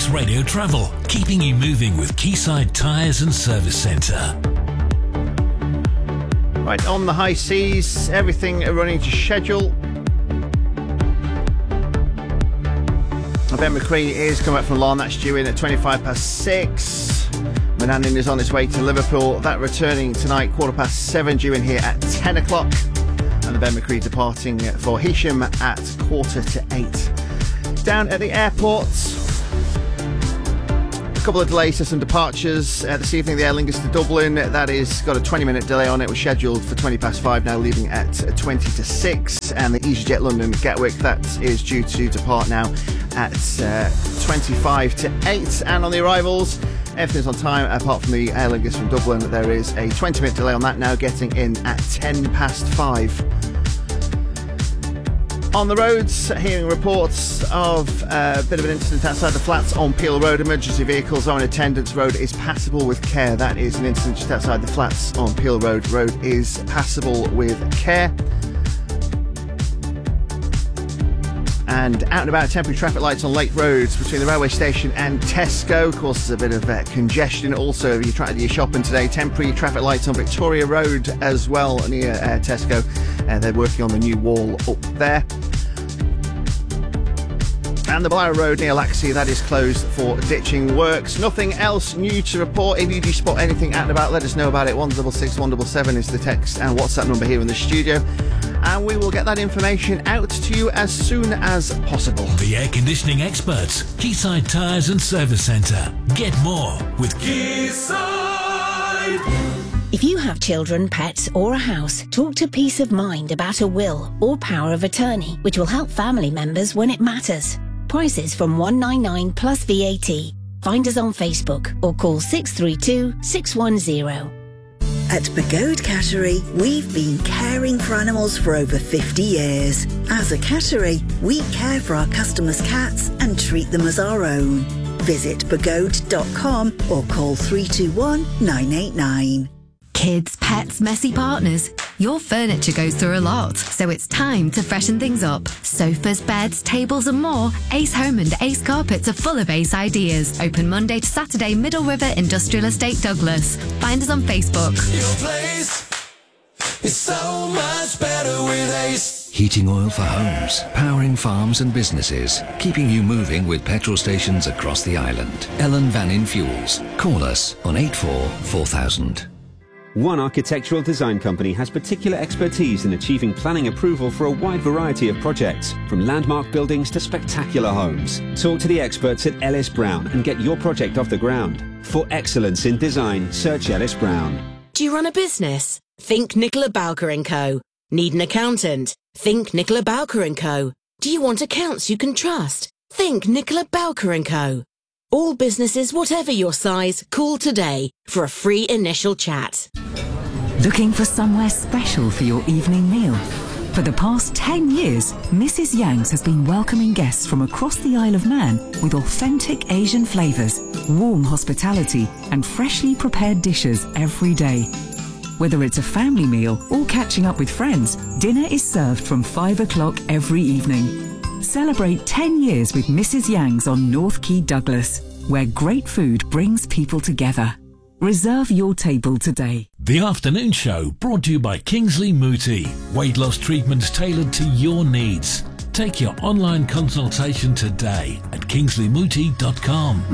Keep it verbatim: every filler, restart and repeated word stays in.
Manx Radio Travel, keeping you moving with Quayside Tyres and Service Centre. Right, on the high seas, everything running to schedule. Ben McQueen is coming back from Larne. That's due in at twenty-five past six. Menandin is on its way to Liverpool. That returning tonight, quarter past seven, due in here at ten o'clock. And the Ben McCree departing for Heysham at quarter to eight. Down at the airport, a couple of delays to some departures. Uh, this evening, the Aer Lingus to Dublin, that is got a twenty minute delay on it. It was scheduled for twenty past five, now leaving at twenty to six. And the EasyJet London Gatwick, that is due to depart now at uh, twenty-five to eight. And on the arrivals, everything's on time apart from the Aer Lingus from Dublin. There is a twenty minute delay on that, now getting in at ten past five. On the roads, hearing reports of a bit of an incident outside the flats on Peel Road. Emergency vehicles are in attendance. Road is passable with care. That is an incident just outside the flats on Peel Road. Road is passable with care. And out and about, temporary traffic lights on Lake Roads between the railway station and Tesco causes a bit of uh, congestion. Also, if you're trying to do your shopping today, temporary traffic lights on Victoria Road as well near uh, Tesco. Uh, they're working on the new wall up there. And the Blair Road near Laxey, that is closed for ditching works. Nothing else new to report. If you do spot anything out and about, let us know about it. one six six, one seven seven is the text and WhatsApp number here in the studio. And we will get that information out to you as soon as possible. The air conditioning experts, Quayside Tyres and Service Centre. Get more with Quayside. If you have children, pets or a house, talk to Peace of Mind about a will or power of attorney, which will help family members when it matters. Prices from one hundred ninety-nine pounds plus V A T. Find us on Facebook or call six three two, six one zero. At Pagode Cattery, we've been caring for animals for over fifty years. As a cattery, we care for our customers' cats and treat them as our own. Visit pagode dot com or call three two one, nine eight nine. Kids, pets, messy partners. Your furniture goes through a lot, so it's time to freshen things up. Sofas, beds, tables and more. Ace Home and Ace Carpets are full of Ace ideas. Open Monday to Saturday, Middle River Industrial Estate, Douglas. Find us on Facebook. Your place is so much better with Ace. Heating oil for homes, powering farms and businesses, keeping you moving with petrol stations across the island. Ellen Vannin Fuels. Call us on eight four four thousand. One architectural design company has particular expertise in achieving planning approval for a wide variety of projects, from landmark buildings to spectacular homes. Talk to the experts at Ellis Brown and get your project off the ground. For excellence in design, search Ellis Brown. Do you run a business? Think Nicola Bowker and Co. Need an accountant? Think Nicola Bowker and Co. Do you want accounts you can trust? Think Nicola Bowker and Co. All businesses, whatever your size, call today for a free initial chat. Looking for somewhere special for your evening meal? For the past ten years, Missus Yang's has been welcoming guests from across the Isle of Man with authentic Asian flavours, warm hospitality and freshly prepared dishes every day. Whether it's a family meal or catching up with friends, dinner is served from five o'clock every evening. Celebrate ten years with Missus Yang's on North Quay, Douglas, where great food brings people together. Reserve your table today. The Afternoon Show brought to you by Kingsley Mooti. Weight loss treatments tailored to your needs. Take your online consultation today at kingsley mooti dot com.